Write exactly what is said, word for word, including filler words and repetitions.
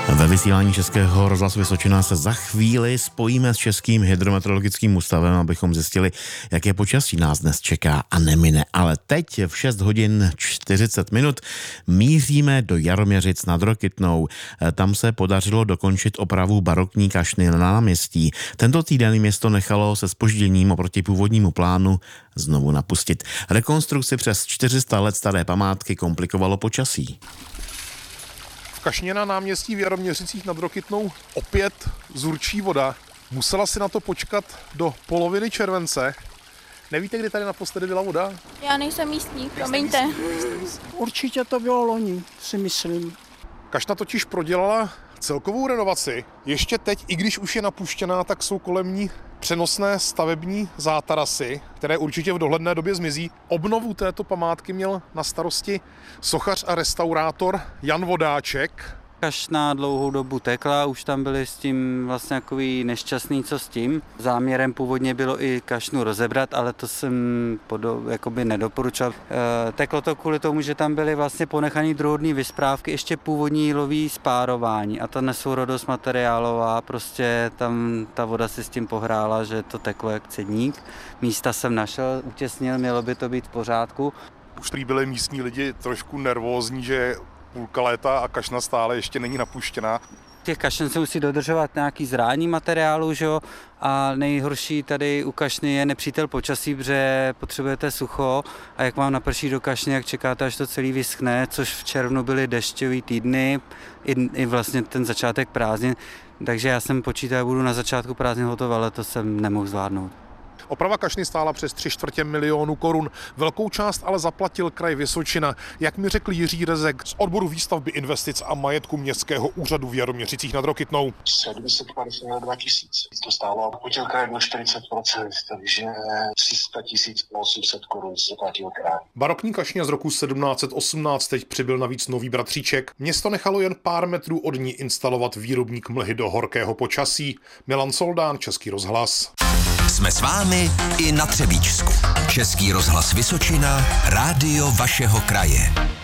Ve vysílání Českého rozhlasu Vysočina se za chvíli spojíme s Českým hydrometeorologickým ústavem, abychom zjistili, jaké počasí nás dnes čeká a nemine. Ale teď v šest hodin čtyřicet minut míříme do Jaroměřic nad Rokytnou. Tam se podařilo dokončit opravu barokní kašny na náměstí. Tento týden město nechalo se zpožděním oproti původnímu plánu znovu napustit. Rekonstrukci přes čtyři sta let staré památky komplikovalo počasí. Kašně na náměstí v Jaroměřicích nad Rokytnou opět zurčí voda. Musela si na to počkat do poloviny července. Nevíte, kdy tady naposledy byla voda? Já nejsem místní, promiňte. Určitě to bylo loni, si myslím. Kašna totiž prodělala celkovou renovaci. Ještě teď, i když už je napuštěná, tak jsou kolem ní přenosné stavební zátarasy, které určitě v dohledné době zmizí. Obnovu této památky měl na starosti sochař a restaurátor Jan Vodáček. Kašna dlouhou dobu tekla, už tam byli s tím vlastně takový nešťastný, co s tím. Záměrem původně bylo i kašnu rozebrat, ale to jsem podo, jakoby nedoporučoval. E, teklo to kvůli tomu, že tam byly vlastně ponechaný druhotný vysprávky, ještě původní jílový spárování a ta nesourodost materiálová, prostě tam ta voda si s tím pohrála, že to teklo jak cedník. Místa jsem našel, utěsnil, mělo by to být v pořádku. Už prý byli místní lidi trošku nervózní, že půlka léta a kašna stále ještě není napuštěná. Těch kašen se musí dodržovat nějaký zrání materiálu, že jo? A nejhorší tady u kašny je nepřítel počasí, protože potřebujete sucho a jak vám naprší do kašny, jak čekáte, až to celý vyschne, což v červnu byly dešťový týdny, i, i vlastně ten začátek prázdnin, takže já jsem počítal, že budu na začátku prázdnin hotový, ale to jsem nemohl zvládnout. Oprava kašny stála přes tři čtvrtě milionu korun. Velkou část ale zaplatil kraj Vysočina. Jak mi řekl Jiří Rezek z odboru výstavby investic a majetku městského úřadu v Jaroměřicích nad Rokytnou. sedm set padesát dva tisíc. To stálo potil kraj do čtyřicet procent, takže tři sta tisíc osm set korun zaplatil kraj. Barokní kašně z roku sedmnáct set osmnáct teď přibyl navíc nový bratříček. Město nechalo jen pár metrů od ní instalovat výrobník mlhy do horkého počasí. Milan Soldán, Český rozhlas. Jsme s vámi i na Třebíčsku. Český rozhlas Vysočina, rádio vašeho kraje.